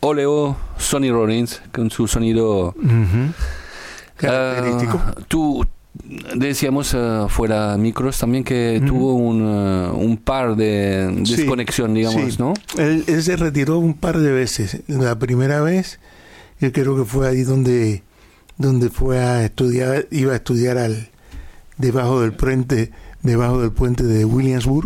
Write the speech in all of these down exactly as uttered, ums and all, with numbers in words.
Oleo, Sonny Rollins, con su sonido uh-huh. característico. Uh, tú decíamos uh, fuera micros también que uh-huh. tuvo un, uh, un par de desconexión, sí, digamos, sí. ¿no? Él, él se retiró un par de veces. La primera vez, yo creo que fue ahí donde, donde fue a estudiar, iba a estudiar al debajo del puente, debajo del puente de Williamsburg,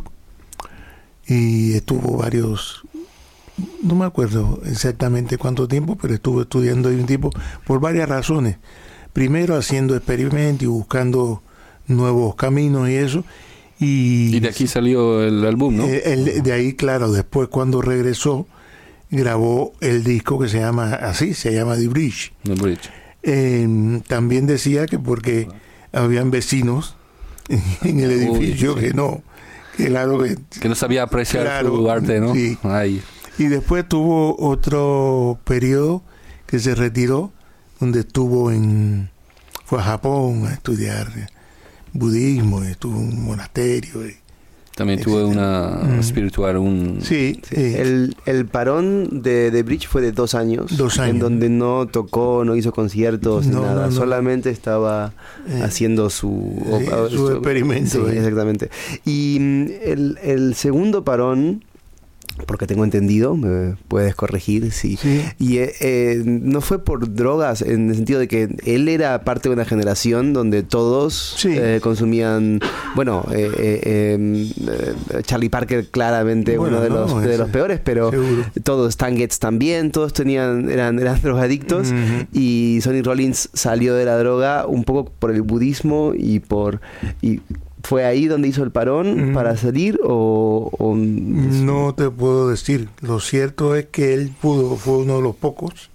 y estuvo varios, no me acuerdo exactamente cuánto tiempo, pero estuvo estudiando ahí un tiempo por varias razones. Primero haciendo experimentos y buscando nuevos caminos y eso. Y, y de aquí salió el álbum, ¿no? Eh, el, de ahí, claro, después cuando regresó, grabó el disco que se llama así, se llama The Bridge. The Bridge. Eh, también decía que porque habían vecinos en el edificio Uy, sí. que no, que claro que... Que no sabía apreciar claro, su arte, ¿no? Sí. Ahí. Y después tuvo otro periodo que se retiró, donde estuvo en... fue a Japón a estudiar budismo, estuvo en un monasterio. Y, También tuve una mm. espiritual, un... Sí, sí. sí. El, el parón de, de Bridge fue de dos años. Dos años. En donde no tocó, no hizo conciertos, no, nada. No, no. Solamente estaba eh, haciendo su... Sí, o, su, su experimento. Sí, exactamente. Y el, el segundo parón, porque tengo entendido, me puedes corregir, sí. sí. Y eh, eh, no fue por drogas, en el sentido de que él era parte de una generación donde todos sí. eh, consumían, bueno, eh, eh, eh, Charlie Parker claramente bueno, uno de, no, los, de los peores, pero seguro. todos, Stan Getz también, todos tenían eran, eran drogadictos, uh-huh. y Sonny Rollins salió de la droga un poco por el budismo y por... Y, ¿fue ahí donde hizo el parón mm. para salir o, o...? No te puedo decir. Lo cierto es que él pudo, fue uno de los pocos.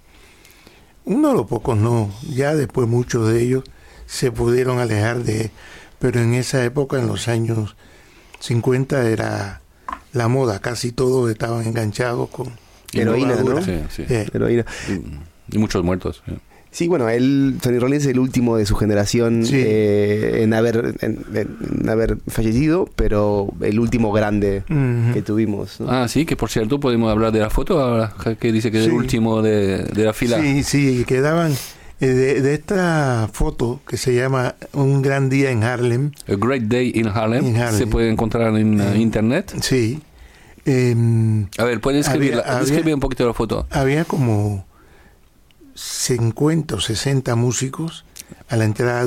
Uno de los pocos no. Ya después muchos de ellos se pudieron alejar de él. Pero en esa época, en los años cincuenta, era la moda. Casi todos estaban enganchados con heroína, ¿no? Sí, sí. Eh. Heroína. Y, y muchos muertos. Sí. Sí, bueno, él, Sonny Rollins es el último de su generación sí. eh, en, haber, en, en haber fallecido, pero el último grande uh-huh. que tuvimos, ¿no? Ah, sí, que por cierto podemos hablar de la foto ahora, que dice que es sí. el último de, de la fila. Sí, sí, quedaban eh, de, de esta foto que se llama Un gran día en Harlem. A Great Day in Harlem, in Harlem. Se puede encontrar en uh, eh, internet. Sí. Eh, A ver, ¿puedes escribir, había, describir había, un poquito la foto? Había como cincuenta o sesenta músicos a la entrada